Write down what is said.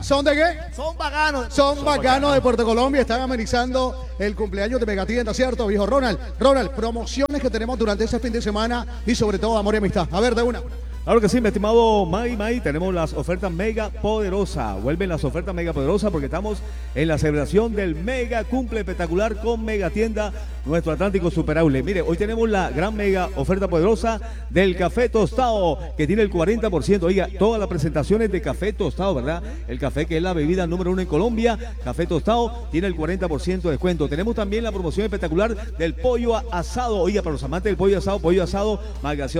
¿Son de qué? Son bacanos. Son bacanos de Puerto Colombia. Están amenizando el cumpleaños de Megatienda, ¿cierto, viejo Ronald? Ronald, promociones que tenemos durante ese fin de semana y sobre todo amor y amistad. A ver, de una. Claro que sí, mi estimado May, tenemos las ofertas mega poderosas. Vuelven las ofertas mega poderosas porque estamos en la celebración del mega cumple espectacular con Megatienda, nuestro Atlántico Super Outlet. Mire, hoy tenemos la gran mega oferta poderosa del café tostado, que tiene el 40%. Oiga, todas las presentaciones de café tostado, ¿verdad? El café que es la bebida número 1 en Colombia, café tostado, tiene el 40% de descuento. Tenemos también la promoción espectacular del pollo asado. Oiga, para los amantes del pollo asado, magazine